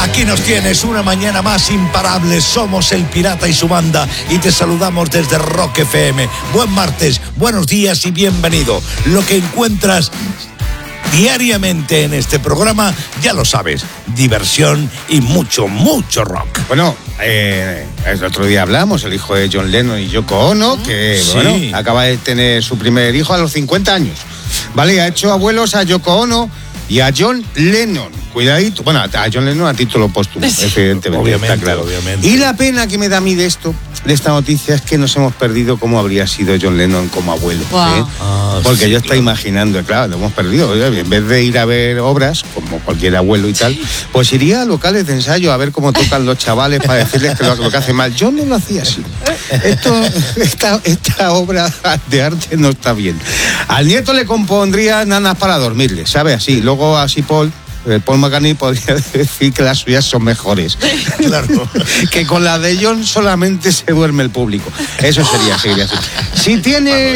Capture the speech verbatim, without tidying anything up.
Aquí nos tienes una mañana más imparable. Somos el Pirata y su banda y te saludamos desde Rock F M. Buen martes, buenos días y bienvenido. Lo que encuentras diariamente en este programa, ya lo sabes, diversión y mucho, mucho rock. Bueno, eh, el otro día hablamos, el hijo de John Lennon y Yoko Ono, que sí. bueno, acaba de tener su primer hijo a los cincuenta años. Vale, ha hecho abuelos a Yoko Ono y a John Lennon. Cuidadito, bueno, a John Lennon a título póstumo, sí. Evidentemente, obviamente, está claro. Obviamente. Y la pena que me da a mí de esto, de esta noticia, es que nos hemos perdido cómo habría sido John Lennon como abuelo. Wow. ¿eh? Ah, Porque sí, yo estaba claro. imaginando, claro, lo hemos perdido. En vez de ir a ver obras, como cualquier abuelo y tal, pues iría a locales de ensayo a ver cómo tocan los chavales para decirles que lo, lo que hacen mal. Yo no lo hacía así. Esto, esta, esta obra de arte no está bien. Al nieto le compondría nanas para dormirle, ¿sabes? Así. Luego así Paul... Paul McCartney podría decir que las suyas son mejores. Claro. Que con la de John solamente se duerme el público. Eso sería, sería así. Si tiene...